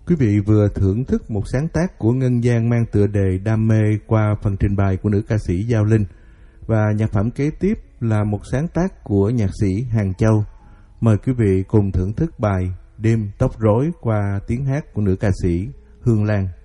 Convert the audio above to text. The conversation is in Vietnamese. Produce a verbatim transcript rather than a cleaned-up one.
Quý vị vừa thưởng thức một sáng tác của Ngân Giang mang tựa đề Đam mê qua phần trình bày của nữ ca sĩ Giao Linh. Và nhạc phẩm kế tiếp là một sáng tác của nhạc sĩ Hàng Châu. Mời quý vị cùng thưởng thức bài Đêm Tóc Rối qua tiếng hát của nữ ca sĩ Hương Lan.